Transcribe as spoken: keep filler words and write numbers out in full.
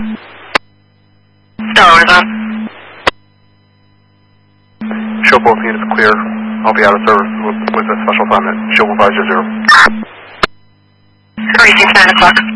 Starlord is on. Show both units clear. I'll be out of service with, with a special assignment. Show one five zero zero. Racing nine o'clock.